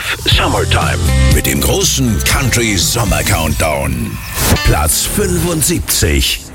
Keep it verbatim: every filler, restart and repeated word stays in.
Summertime. Mit dem großen Country Sommer Countdown. Platz fünfundsiebzig.